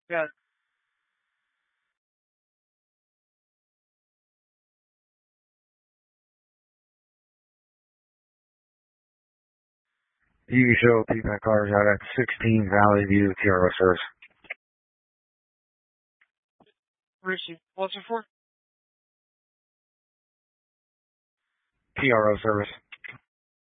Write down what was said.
Yeah. You show P-Pack cars out at 16 Valley View TRO service. Richie, what's it for? TRO service.